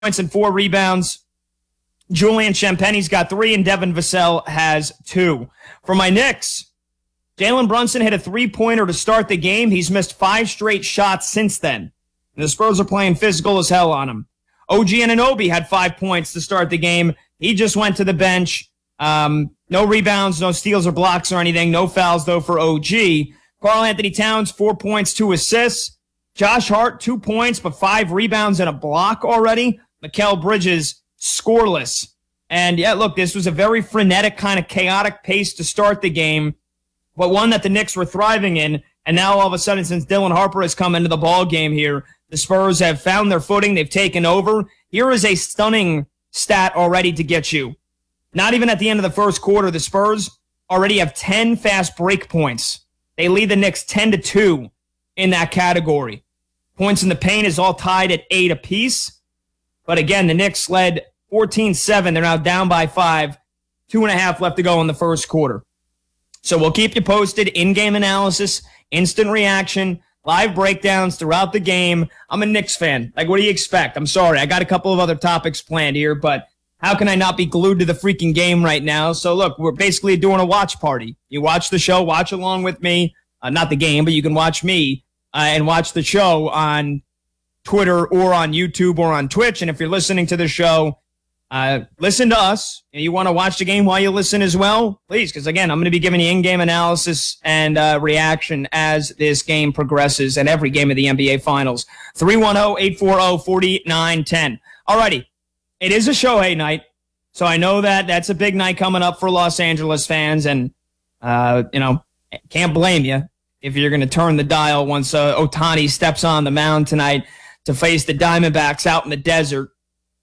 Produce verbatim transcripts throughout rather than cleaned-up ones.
points and four rebounds. Julian Champagne's got three, and Devin Vassell has two. For my Knicks, Jalen Brunson hit a three-pointer to start the game. He's missed five straight shots since then. And the Spurs are playing physical as hell on him. O G Anunoby had five points to start the game. He just went to the bench. Um, no rebounds, no steals or blocks or anything. No fouls, though, for O G. Karl Anthony Towns, four points, two assists. Josh Hart, two points, but five rebounds and a block already. Mikal Bridges, scoreless. And, yeah, look, this was a very frenetic, kind of chaotic pace to start the game, but one that the Knicks were thriving in. And now, all of a sudden, since Dylan Harper has come into the ball game here, the Spurs have found their footing. They've taken over. Here is a stunning stat already to get you. Not even at the end of the first quarter, the Spurs already have ten fast break points. They lead the Knicks ten to two in that category. Points in the paint is all tied at eight apiece. But again, the Knicks led fourteen seven. They're now down by five. Two and a half left to go in the first quarter. So we'll keep you posted. In-game analysis, instant reaction, live breakdowns throughout the game. I'm a Knicks fan. Like, what do you expect? I'm sorry. I got a couple of other topics planned here, but how can I not be glued to the freaking game right now? So, look, we're basically doing a watch party. You watch the show, watch along with me. Uh, not the game, but you can watch me uh, and watch the show on Twitter or on YouTube or on Twitch. And if you're listening to the show, uh, listen to us. And you want to watch the game while you listen as well? Please, because, again, I'm going to be giving you in-game analysis and uh, reaction as this game progresses and every game of the N B A Finals. three one zero, eight four zero, four nine one zero. All righty. It is a Shohei night, so I know that that's a big night coming up for Los Angeles fans, and, uh, you know, can't blame you if you're going to turn the dial once uh, Ohtani steps on the mound tonight to face the Diamondbacks out in the desert.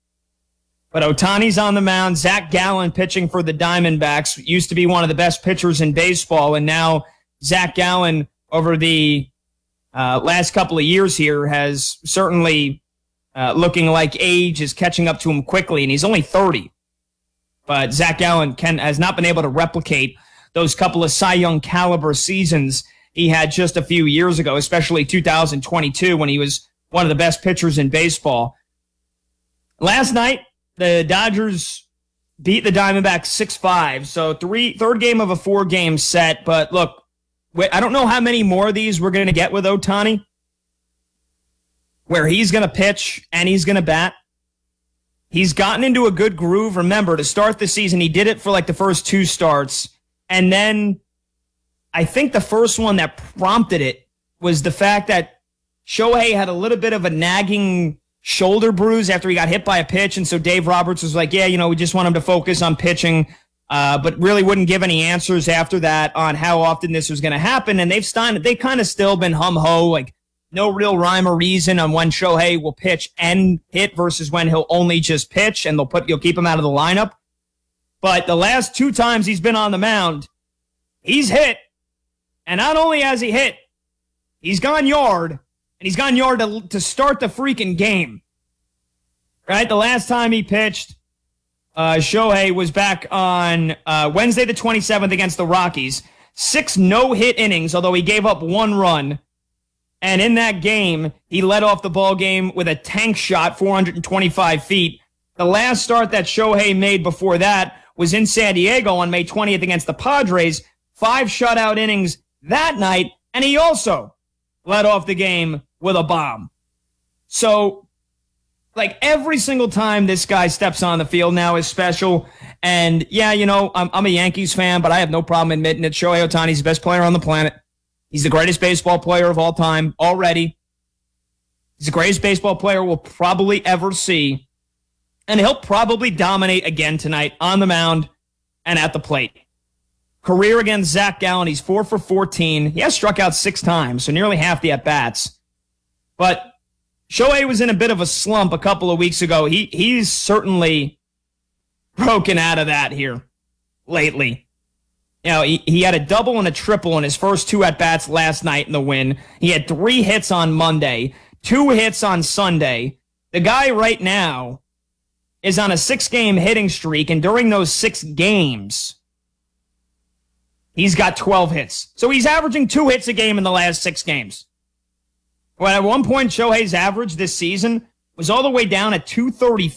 But Ohtani's on the mound. Zach Gallen pitching for the Diamondbacks. Used to be one of the best pitchers in baseball, and now Zach Gallen, over the uh, last couple of years here, has certainly... Uh, looking like age is catching up to him quickly, and he's only thirty. But Zach Gallen can, has not been able to replicate those couple of Cy Young caliber seasons he had just a few years ago, especially two thousand twenty-two when he was one of the best pitchers in baseball. Last night, the Dodgers beat the Diamondbacks six five, so three, third game of a four-game set. But look, I don't know how many more of these we're going to get with Ohtani, where he's going to pitch and he's going to bat. He's gotten into a good groove. Remember, to start the season, he did it for like the first two starts. And then I think the first one that prompted it was the fact that Shohei had a little bit of a nagging shoulder bruise after he got hit by a pitch. And so Dave Roberts was like, yeah, you know, we just want him to focus on pitching, uh, but really wouldn't give any answers after that on how often this was going to happen. And they've started, they've kind of still been hum-ho, like, no real rhyme or reason on when Shohei will pitch and hit versus when he'll only just pitch, and they'll put you'll keep him out of the lineup. But the last two times he's been on the mound, he's hit. And not only has he hit, he's gone yard, and he's gone yard to, to start the freaking game. Right? The last time he pitched, uh, Shohei was back on uh, Wednesday the twenty-seventh against the Rockies. Six no-hit innings, although he gave up one run. And in that game, he led off the ball game with a tank shot, four hundred twenty-five feet. The last start that Shohei made before that was in San Diego on May twentieth against the Padres. Five shutout innings that night, and he also led off the game with a bomb. So, like, every single time this guy steps on the field now is special. And, yeah, you know, I'm, I'm a Yankees fan, but I have no problem admitting that Shohei Ohtani's the best player on the planet. He's the greatest baseball player of all time already. He's the greatest baseball player we'll probably ever see. And he'll probably dominate again tonight on the mound and at the plate. Career against Zach Gallen, he's four for fourteen. He has struck out six times, so nearly half the at-bats. But Shohei was in a bit of a slump a couple of weeks ago. He He's certainly broken out of that here lately. You know, he, he had a double and a triple in his first two at-bats last night in the win. He had three hits on Monday, two hits on Sunday. The guy right now is on a six-game hitting streak, and during those six games, he's got twelve hits. So he's averaging two hits a game in the last six games. Well, at one point, Shohei's average this season was all the way down at two thirty